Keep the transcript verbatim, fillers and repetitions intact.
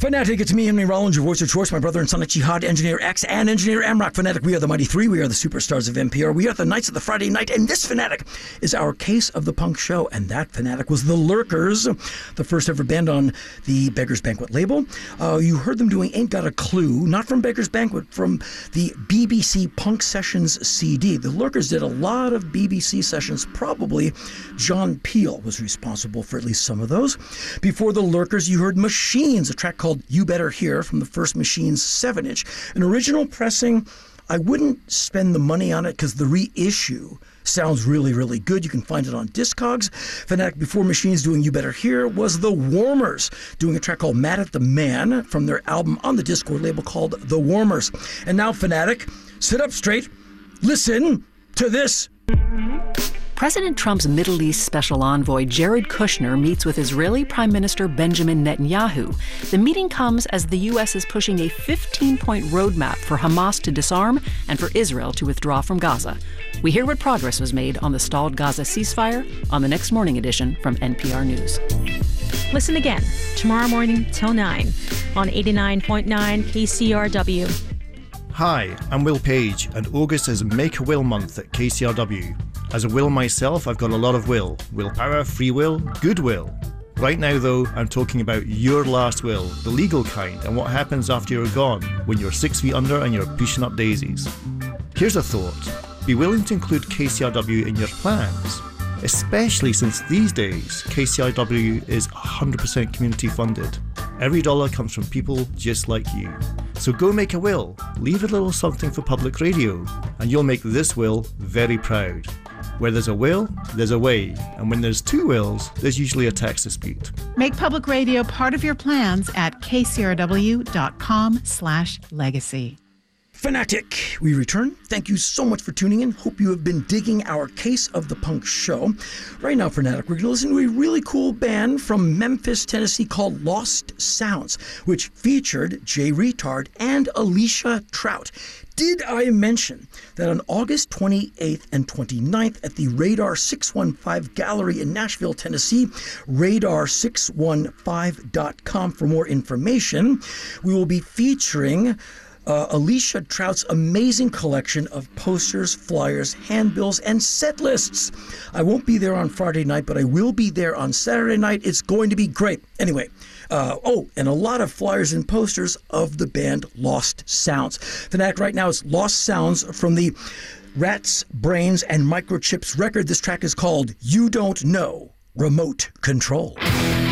Fanatic, it's me, Henry Rollins, your voice of choice, my brother and son at Jihad, Engineer X, and Engineer Amrock. Fanatic, we are the Mighty Three. We are the superstars of N P R. We are the Knights of the Friday Night, and this Fanatic is our Case of the Punk show. And that Fanatic was the Lurkers, the first ever band on the Beggars Banquet label. Uh, you heard them doing Ain't Got a Clue, not from Beggars Banquet, from the B B C Punk Sessions C D. The Lurkers did a lot of B B C sessions. Probably John Peel was responsible for at least some of those. Before the Lurkers, you heard Machines, a track called You Better Hear from the first Machines seven inch. An original pressing, I wouldn't spend the money on it because the reissue sounds really, really good. You can find it on Discogs. Fanatic, before Machines doing You Better Hear, was The Warmers, doing a track called Mad at the Man from their album on the Discord label called The Warmers. And now, Fanatic, sit up straight, listen to this. President Trump's Middle East special envoy Jared Kushner meets with Israeli Prime Minister Benjamin Netanyahu. The meeting comes as the U S is pushing a fifteen-point roadmap for Hamas to disarm and for Israel to withdraw from Gaza. We hear what progress was made on the stalled Gaza ceasefire on the next morning edition from N P R News. Listen again tomorrow morning till nine on eighty-nine point nine K C R W. Hi, I'm Will Page, and August is Make a Will month at K C R W. As a will myself, I've got a lot of will. Willpower, free will, goodwill. Right now though, I'm talking about your last will, the legal kind, and what happens after you're gone, when you're six feet under and you're pushing up daisies. Here's a thought. Be willing to include K C R W in your plans, especially since these days K C R W is one hundred percent community funded. Every dollar comes from people just like you. So go make a will, leave a little something for public radio, and you'll make this will very proud. Where there's a will, there's a way, and when there's two wills, there's usually a tax dispute. Make public radio part of your plans at k c r w dot com slash legacy. Fanatic, we return. Thank you so much for tuning in. Hope you have been digging our Case of the Punk show. Right now, Fanatic, we're going to listen to a really cool band from Memphis, Tennessee called Lost Sounds, which featured Jay Retard and Alicia Trout. Did I mention that on August twenty-eighth and twenty-ninth at the Radar six one five Gallery in Nashville, Tennessee, radar six one five dot com for more information, we will be featuring Uh, Alicia Trout's amazing collection of posters, flyers, handbills, and set lists. I won't be there on Friday night, but I will be there on Saturday night. It's going to be great. Anyway, uh, oh, and a lot of flyers and posters of the band Lost Sounds. Fanatic, right now is Lost Sounds from the Rats, Brains, and Microchips record. This track is called You Don't Know, Remote Control.